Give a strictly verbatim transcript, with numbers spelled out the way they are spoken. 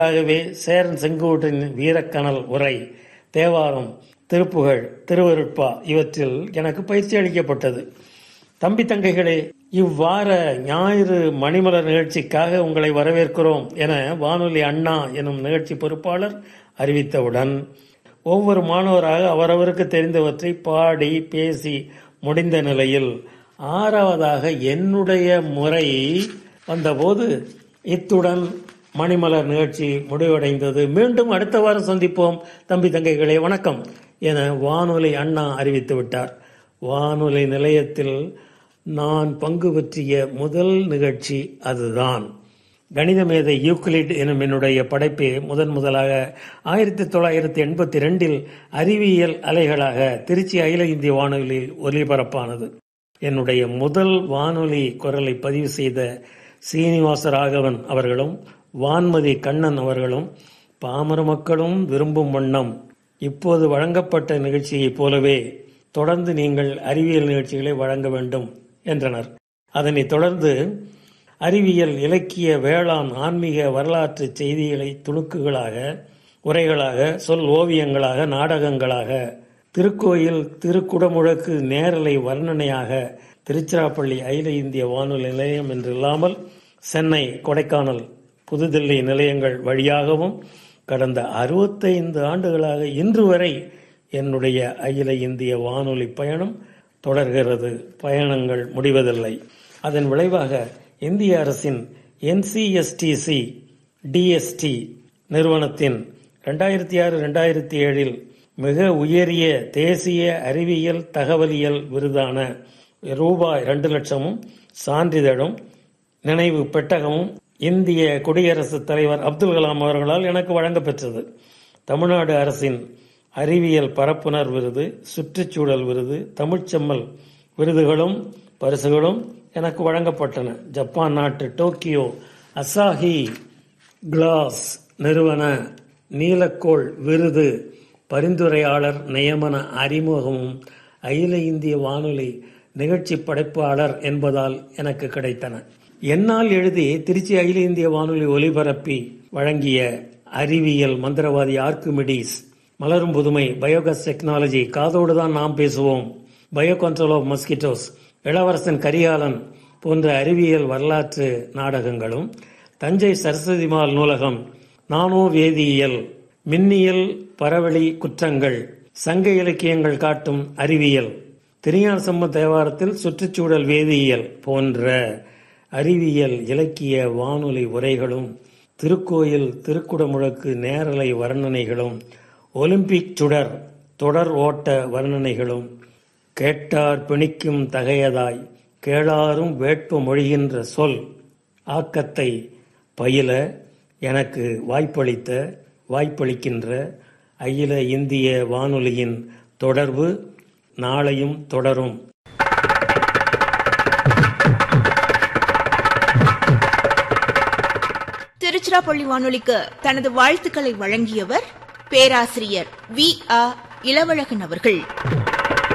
ஆகவே சேரன் செங்கோட்டின் வீரக்கணல் உரை, தேவாரம், திருப்புகழ், திருவருட்பா இவற்றில் எனக்கு பயிற்சி அளிக்கப்பட்டது. தம்பி தங்கைகளே, இவ்வார ஞாயிறு மணிமலர் நிகழ்ச்சிக்காக உங்களை வரவேற்கிறோம் என வானொலி அண்ணா எனும் நிகழ்ச்சி பொறுப்பாளர் அறிவித்தவுடன் ஒவ்வொரு மாணவராக அவரவருக்கு தெரிந்தவற்றை பாடி பேசி முடிந்த நிலையில் ஆறாவதாக என்னுடைய முறை வந்தபோது இத்துடன் மணிமலர் நிகழ்ச்சி முடிவடைந்தது. மீண்டும் அடுத்த வாரம் சந்திப்போம் தம்பி தங்கைகளே, வணக்கம் என வானொலி அண்ணா அறிவித்து விட்டார். வானொலி நிலையத்தில் நான் பங்கு பற்றிய முதல் நிகழ்ச்சி அதுதான். கணித மேதை யூக்ளிட் எனும் என்னுடைய படைப்பே முதன் முதலாக ஆயிரத்தி தொள்ளாயிரத்தி எண்பத்தி ரெண்டில் அறிவியல் அலைகளாக திருச்சி அகில இந்திய வானொலியில் ஒலிபரப்பானது. என்னுடைய முதல் வானொலி குரலை பதிவு செய்த சீனிவாச ராகவன் அவர்களும் வான்மதி கண்ணன் அவர்களும் பாமர மக்களும் விரும்பும் வண்ணம் இப்போது வழங்கப்பட்ட நிகழ்ச்சியைப் போலவே தொடர்ந்து நீங்கள் அறிவியல் நிகழ்ச்சிகளை வழங்க வேண்டும் என்றனர். அதனைத் தொடர்ந்து அறிவியல், இலக்கிய, வேளாண், ஆன்மீக, வரலாற்று செய்திகளை துணுக்குகளாக, உரைகளாக, சொல் ஓவியங்களாக, நாடகங்களாக, திருக்கோயில் திருக்குடமுழக்கு நேரலை வர்ணனையாக திருச்சிராப்பள்ளி அகில இந்திய வானொலி நிலையம் என்றில்லாமல் சென்னை, கொடைக்கானல், புதுதில்லி நிலையங்கள் வழியாகவும் கடந்த அறுபத்தைந்து ஆண்டுகளாக இன்று வரை என்னுடைய அகில இந்திய வானொலி பயணம் தொடர்கிறது. பயணங்கள் முடிவதில்லை. அதன் விளைவாக இந்திய அரசின் N C S T C D S T நிறுவனத்தின் இரண்டாயிரத்தி ஆறு இரண்டாயிரத்தி ஏழில் மிக உயரிய தேசிய அறிவியல் தகவலியல் விருதான ரூபாய் இரண்டு லட்சமும் சான்றிதழும் நினைவு பெட்டகமும் இந்திய குடியரசுத் தலைவர் அப்துல் கலாம் அவர்களால் எனக்கு வழங்கப்பெற்றது. தமிழ்நாடு அரசின் அறிவியல் பரப்புனர் விருது, சுற்றுச்சூழல் விருது, தமிழ்ச்செம்மல் விருதுகளும் பரிசுகளும் எனக்கு வழங்கப்பட்டன. ஜப்பான் நாட்டு டோக்கியோ அசாஹி கிளாஸ் நிறுவன நீலக்கோள் விருது, பரிந்துரையாளர் நியமன அறிமுகமும் அகில இந்திய வானொலி நிகழ்ச்சி படைப்பாளர் என்பதால் எனக்கு கிடைத்தன. என்னால் எழுதி திருச்சி அகில இந்திய வானொலி ஒலிபரப்பி வழங்கிய அறிவியல் மந்திரவாதி ஆர்கிமிடிஸ், மலரும் புதுமை, பயோகஸ் டெக்னாலஜி, காதோடுதான் நாம் பேசுவோம், பயோ கண்ட்ரோல் ஆஃப் மஸ்கிட்டோஸ், இளவரசன் கரிகாலன் போன்ற அறிவியல் வரலாற்று நாடகங்களும், தஞ்சை சரஸ்வதிமால் நூலகம், நானோ வேதியியல், மின்னியல் பரவெளி குற்றங்கள், சங்க இலக்கியங்கள் காட்டும் அறிவியல், திருஞான சம்பந்த தேவாரத்தில் சுற்றுச்சூழல் வேதியியல் போன்ற அறிவியல் இலக்கிய வானொலி உரைகளும், திருக்கோயில் திருக்குடமுழக்கு நேரலை வர்ணனைகளும், ஒலிம்பிக் சுடர் தொடர் ஓட்ட வர்ணனைகளும், கேட்டார் பிணிக்கும் தகையதாய் கேளாரும் வேட்பு மொழிகின்ற சொல் ஆக்கத்தை பயில எனக்கு வாய்ப்பளித்த வாய்ப்பளிக்கின்ற அகில இந்திய வானொலியின் தொடர்பு நாளையும் தொடரும். திருச்சிராப்பள்ளி வானொலிக்கு தனது வாழ்த்துக்களை வழங்கியவர் பேராசிரியர் வி ஆ இளவழகன் அவர்கள்.